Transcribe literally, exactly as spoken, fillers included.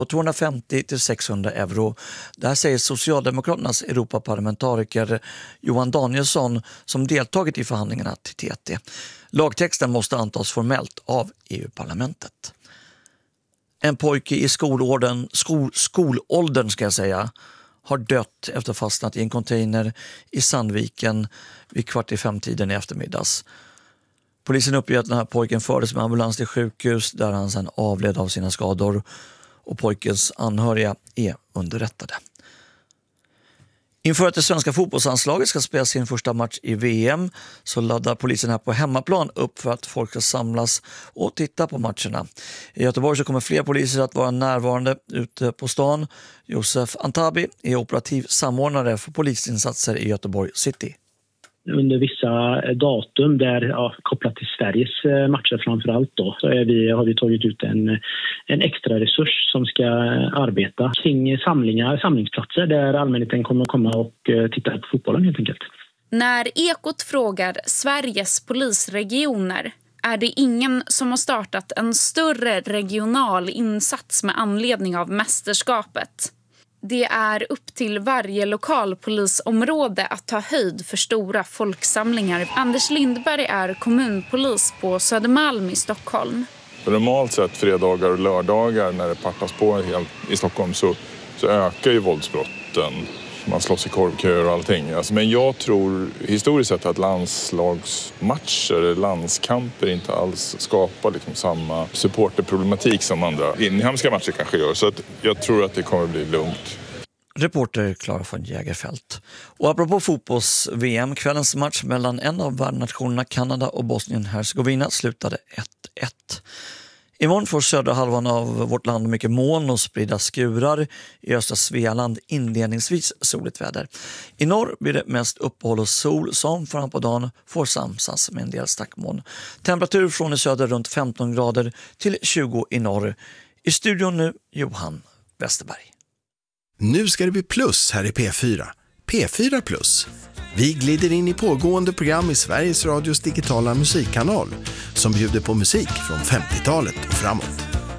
och tvåhundrafemtio till sexhundra euro. Det här säger Socialdemokraternas Europaparlamentariker Johan Danielsson som deltagit i förhandlingarna till T T. Lagtexten måste antas formellt av E U-parlamentet. En pojke i skolåldern, skol, skolåldern ska jag säga, har dött efter fastnat i en container i Sandviken vid kvart i fem-tiden i eftermiddags. Polisen uppger att den här pojken fördes med ambulans till sjukhus där han sedan avled av sina skador och pojkens anhöriga är underrättade. Inför att det svenska fotbollsanslaget ska spela sin första match i V M så laddar polisen här på hemmaplan upp för att folk ska samlas och titta på matcherna. I Göteborg så kommer fler poliser att vara närvarande ute på stan. Josef Antabi är operativ samordnare för polisinsatser i Göteborg City. Under vissa datum där, ja, kopplat till Sveriges matcher framförallt då, så är vi, har vi tagit ut en, en extra resurs som ska arbeta kring samlingar, samlingsplatser där allmänheten kommer att komma och titta på fotbollen helt enkelt. När Ekot frågar Sveriges polisregioner är det ingen som har startat en större regional insats med anledning av mästerskapet. Det är upp till varje lokalpolisområde att ta höjd för stora folksamlingar. Anders Lindberg är kommunpolis på Södermalm i Stockholm. Normalt sett fredagar och lördagar när det partas på i Stockholm så, så ökar ju våldsbrotten. Man slåss i korvköer och allting. Alltså, men jag tror historiskt sett att landslagsmatcher, landskamper inte alls skapar liksom samma supporterproblematik som andra inhemska matcher kanske gör. Så att jag tror att det kommer att bli lugnt. Reporter Klara von Jägerfält. Och apropå fotbolls-V M, kvällens match mellan en av värdnationerna Kanada och Bosnien-Hercegovina slutade ett ett. Imorgon får södra halvan av vårt land mycket moln och spridda skurar. I östra Svealand inledningsvis soligt väder. I norr blir det mest uppehåll och sol som fram på dagen får samsas med en del stackmoln. Temperatur från i söder runt femton grader till tjugo i norr. I studion nu Johan Westerberg. Nu ska det bli plus här i P fyra. P fyra plus. Vi glider in i pågående program i Sveriges Radios digitala musikkanal som bjuder på musik från femtiotalet och framåt.